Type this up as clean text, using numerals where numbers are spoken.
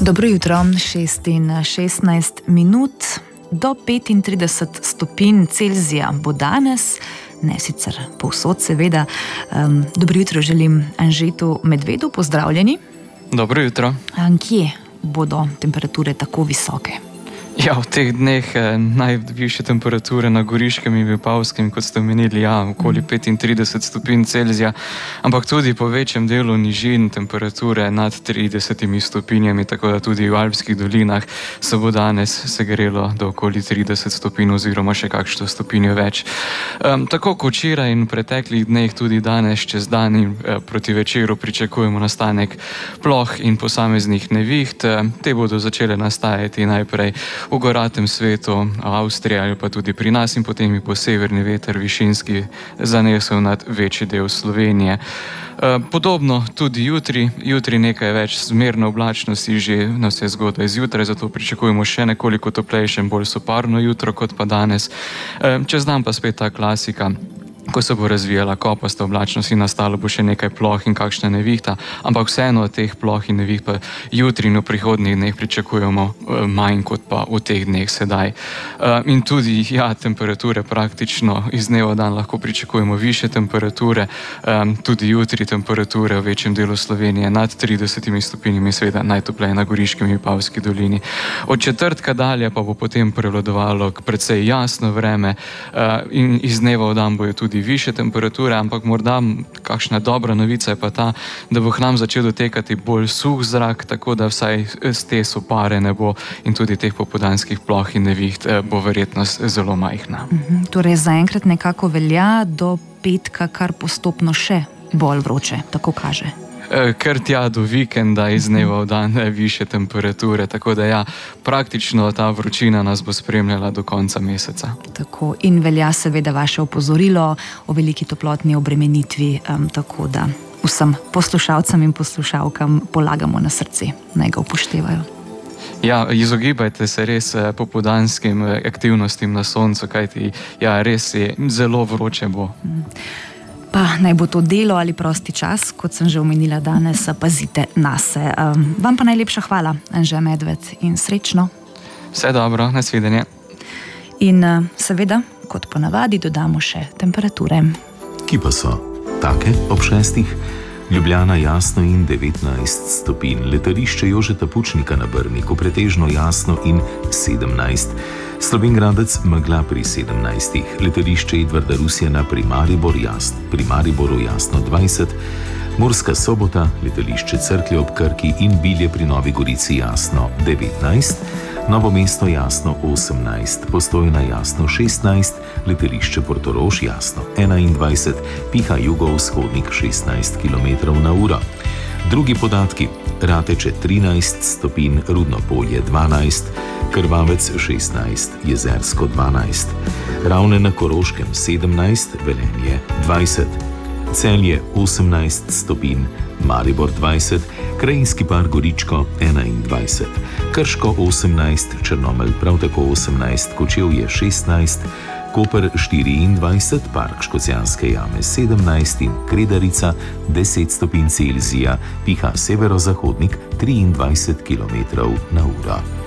Dobro jutro, 6:16 do 35 stopinj Celzija bo danes, ne sicer povsod seveda. Dobro jutro želim Anžetu Medvedu, pozdravljeni. Dobro jutro. Kje bodo temperature tako visoke? Ja, v teh dneh najvišje temperature na Goriškem in Vipavskem, kot ste omenili, okoli 35 stopinj Celzija, ampak tudi po večjem delu nižin temperature nad 30 stopinjami, tako da tudi v Alpskih dolinah se bo danes segrelo do okoli 30 stopinj oziroma še kakšno stopinjo več. Tako kot včeraj in v preteklih dneh, tudi danes čez dan in proti večeru pričakujemo nastanek ploh in posameznih neviht. Te bodo začele nastajati najprej v goratem svetu, Avstriji ali pa tudi pri nas, in potem bo severni veter višinski zanesel nad večji del Slovenije. Podobno tudi jutri nekaj več zmerne oblačnosti že nas je zgodaj zjutraj, zato pričakujemo še nekoliko toplejše in bolj soparno jutro kot pa danes. Čez dan pa spet ta klasika, ko se bo razvijala kopasta oblačnost in nastalo bo še nekaj ploh in kakšna nevihta, ampak vseeno od teh ploh in neviht pa jutri in v prihodnjih dneh pričakujemo manj kot pa v teh dneh sedaj. In tudi, temperature praktično iz dneva v dan lahko pričakujemo više temperature, tudi jutri temperature v večjem delu Slovenije nad 30 stopinjami, seveda najtopleje na Goriškem in Vipavski dolini. Od četrtka dalje pa bo potem prevladovalo precej jasno vreme in iz dneva v dan bojo tudi više temperature, ampak morda kakšna dobra novica je pa ta, da bo k nam začel dotekati bolj suh zrak, tako da vsaj z te sopare ne bo in tudi teh popoldanskih ploh in neviht bo verjetnost zelo majhna. Torej zaenkrat nekako velja do petka kar postopno še bolj vroče, tako kaže. Kar tja do vikenda iz dneva v dan više temperature, tako da praktično ta vročina nas bo spremljala do konca meseca. Tako, in velja seveda vaše opozorilo o veliki toplotni obremenitvi, tako da vsem poslušalcem in poslušalkam polagamo na srce, naj ga upoštevajo. Izogibajte se res popoldanskim aktivnostim na soncu, kajti res je zelo vroče bo. Pa naj bo to delo ali prosti čas, kot sem že omenila danes, pazite nase. Vam pa najlepša hvala, Anže Medved, in srečno. Vse dobro, nasvidenje. In seveda, kot ponavadi, dodamo še temperature. Ki pa so take ob 6. Ljubljana jasno in 19 stopinj, letališče Jožeta Pučnika na Brniku pretežno jasno in 17. Slovenj Gradec megla pri 17, letališče Edvarda Rusjana pri Mariboru jasno 20, Murska Sobota, letališče Cerklje ob Krki in Bilje pri Novi Gorici jasno 19, Novo mesto jasno 18, Postojna jasno 16, letališče Portorož jasno 21, piha jugovzhodnik 16 km/h. Drugi podatki: Rateče 13 stopinj, Rudno Polje 12, Krvavec 16, Jezersko 12, Ravne na Koroškem 17, Velenje 20, Celje 18 stopinj, Maribor 20, Krajinski park Goričko 21, Krško 18, Črnomelj prav tako 18, Kočevje 16, Koper 24, Park Škocjanske jame 17 in Kredarica 10 stopinj Celzija, piha severozahodnik 23 km/h.